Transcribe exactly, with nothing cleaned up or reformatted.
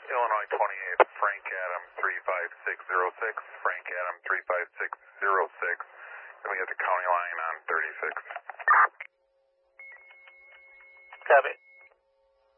Illinois twenty-eight, Frank Adam three five six zero six, Frank Adam three five six zero six, coming at the county line on thirty-six. Copy.